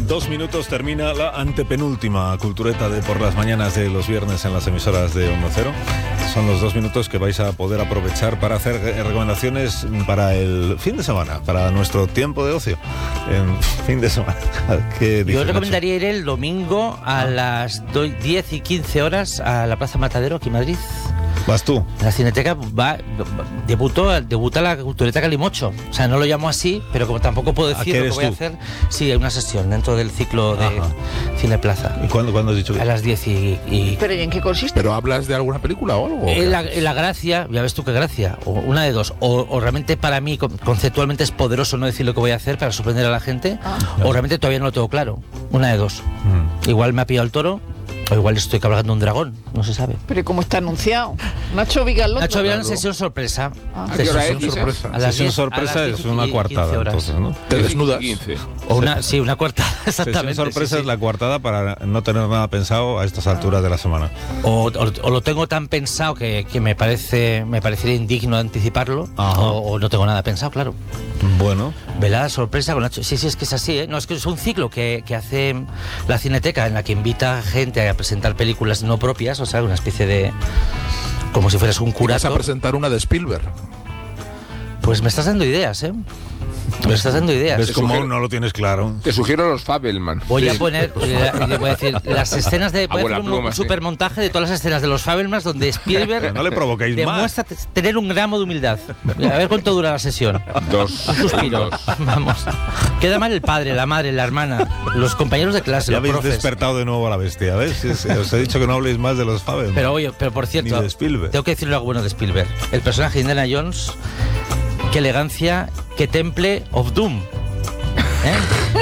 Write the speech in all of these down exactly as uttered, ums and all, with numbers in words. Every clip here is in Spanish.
En dos minutos termina la antepenúltima cultureta de por las mañanas de los viernes en las emisoras de Onda Cero. Son los dos minutos que vais a poder aprovechar para hacer recomendaciones para el fin de semana, para nuestro tiempo de ocio. En fin de semana. ¿Qué dice, Yo recomendaría Nacho? ir el domingo a las diez y quince horas a la Plaza Matadero, aquí en Madrid. ¿Vas tú? La Cineteca va, debutó, debuta la cultureta Calimocho. O sea, no lo llamo así, pero como tampoco puedo decir lo que voy tú? a hacer, sí, hay una sesión dentro del ciclo de Ajá. Cineplaza. ¿Y cuándo, cuándo has dicho? A las diez y, y... ¿Pero ¿y en qué consiste? ¿Pero hablas de alguna película o algo? En la, en la gracia, ya ves tú qué gracia, o una de dos, o, o realmente para mí conceptualmente es poderoso no decir lo que voy a hacer para sorprender a la gente, ah. o realmente todavía no lo tengo claro. Una de dos. Mm. Igual me ha pillado el toro, o igual estoy cabalgando un dragón, no se sabe. Pero ¿cómo está anunciado? Nacho Vigalondo. Nacho Vigalondo, sesión sorpresa. Ah. ¿A qué hora es? Sorpresa. A las sesión diez, sorpresa a las es una coartada, entonces, ¿no? Te desnudas. O una, sí, una coartada, exactamente. Sesión sorpresa sí, sí. es la coartada para no tener nada pensado a estas alturas de la semana. O, o, o lo tengo tan pensado que, que me parece me parecería indigno anticiparlo, o, o no tengo nada pensado, claro. Bueno. Velada sorpresa con Nacho. Sí, sí, es que es así, ¿eh? No, es que es un ciclo que, que hace la Cineteca en la que invita gente a presentar películas no propias, o sea, una especie de... como si fueras un curato. ¿Vas a presentar una de Spielberg? Pues me estás dando ideas, ¿eh? Me estás dando ideas. ¿Ves cómo aún no lo tienes claro? Te sugiero los Fabelman. Voy sí. a poner, le voy a decir, las escenas de... Voy a hacer un, pluma, un supermontaje de todas las escenas de los Fabelmans donde Spielberg... No le provoquéis demuestra más. tener un gramo de humildad. A ver cuánto dura la sesión. Dos. Un suspiro. Dos. Vamos. Queda mal el padre, la madre, la hermana, los compañeros de clase, Ya los habéis profes. despertado de nuevo a la bestia, ¿ves? Os he dicho que no habléis más de los Fabelman. Pero oye, pero por cierto, Ni de Spielberg. tengo que decirle algo bueno de Spielberg. El personaje de Indiana Jones, qué elegancia, qué temple of Doom. ¿Eh?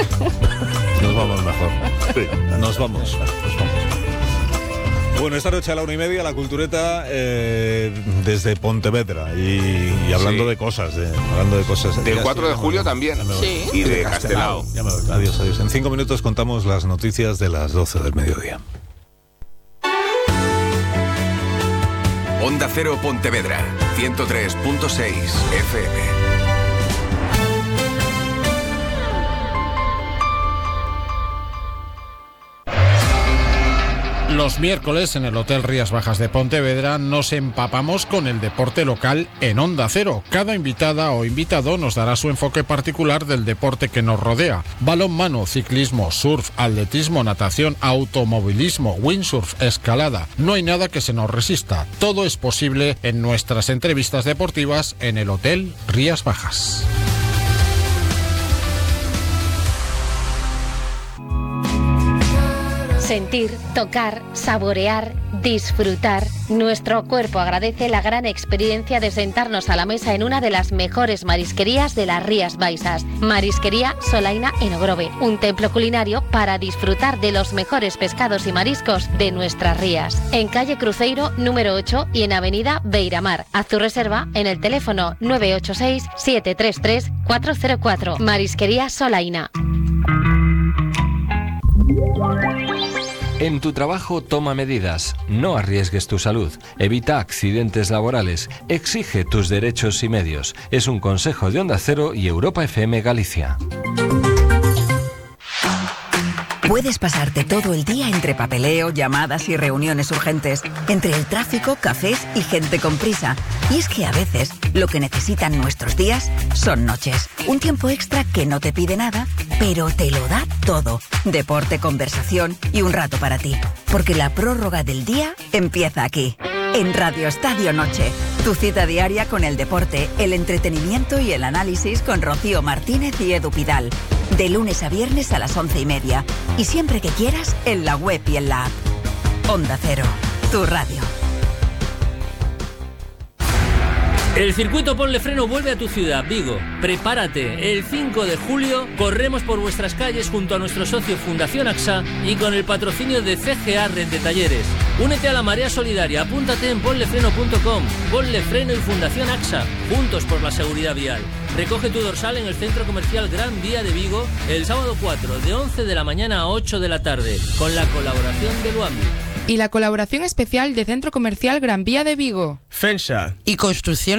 Nos vamos mejor. Sí. Nos vamos. Nos vamos. Bueno, esta noche a la una y media la cultureta eh, desde Pontevedra y, y hablando sí. de cosas, de, hablando de cosas. Del Ya cuatro de julio también. Sí. Y de Castelao. Ya me voy. Adiós, adiós. En cinco minutos contamos las noticias de las doce del mediodía. Onda Cero Pontevedra, ciento tres punto seis F M. Los miércoles en el Hotel Rías Bajas de Pontevedra nos empapamos con el deporte local en Onda Cero. Cada invitada o invitado nos dará su enfoque particular del deporte que nos rodea. Balonmano, ciclismo, surf, atletismo, natación, automovilismo, windsurf, escalada. No hay nada que se nos resista. Todo es posible en nuestras entrevistas deportivas en el Hotel Rías Bajas. Sentir, tocar, saborear, disfrutar. Nuestro cuerpo agradece la gran experiencia de sentarnos a la mesa en una de las mejores marisquerías de las Rías Baixas. Marisquería Solaina en Ogrove, un templo culinario para disfrutar de los mejores pescados y mariscos de nuestras rías. En calle Cruzeiro número ocho y en avenida Beiramar. Haz tu reserva en el teléfono nueve ocho seis, siete tres tres, cuatro cero cuatro. Marisquería Solaina. En tu trabajo toma medidas, no arriesgues tu salud, evita accidentes laborales, exige tus derechos y medios. Es un consejo de Onda Cero y Europa F M Galicia. Puedes pasarte todo el día entre papeleo, llamadas y reuniones urgentes, entre el tráfico, cafés y gente con prisa. Y es que a veces lo que necesitan nuestros días son noches. Un tiempo extra que no te pide nada, pero te lo da todo. Deporte, conversación y un rato para ti. Porque la prórroga del día empieza aquí, en Radio Estadio Noche. Tu cita diaria con el deporte, el entretenimiento y el análisis con Rocío Martínez y Edu Pidal. De lunes a viernes a las once y media. Y siempre que quieras, en la web y en la app. Onda Cero, tu radio. El circuito Ponle Freno vuelve a tu ciudad, Vigo. Prepárate, el cinco de julio corremos por vuestras calles junto a nuestro socio Fundación AXA y con el patrocinio de C G A Red de Talleres. Únete a la marea solidaria, apúntate en ponlefreno punto com. Ponle Freno y Fundación AXA, juntos por la seguridad vial. Recoge tu dorsal en el Centro Comercial Gran Vía de Vigo el sábado cuatro, de once de la mañana a ocho de la tarde, con la colaboración de Luambi. Y la colaboración especial de Centro Comercial Gran Vía de Vigo. Fensa. Y Construcción